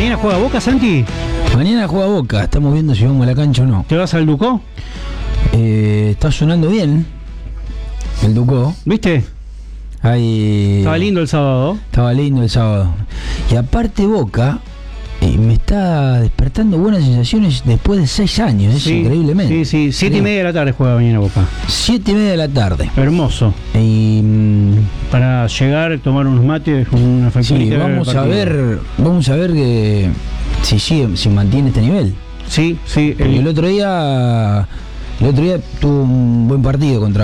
¿Mañana juega Boca, Santi? Mañana juega Boca, estamos viendo si vamos a la cancha o no. ¿Te vas al Ducó? Está sonando bien el Ducó. ¿Viste? Estaba lindo el sábado. Estaba lindo el sábado. Y aparte Boca me está despertando buenas sensaciones después de 6 años, Sí, increíblemente. Sí, 7:30 de la tarde juega mañana Boca. 7:30 de la tarde. Hermoso. Y para llegar, tomar unos mates, una facturita. sí, vamos a ver que si mantiene este nivel. Sí. El otro día tuvo un buen partido contra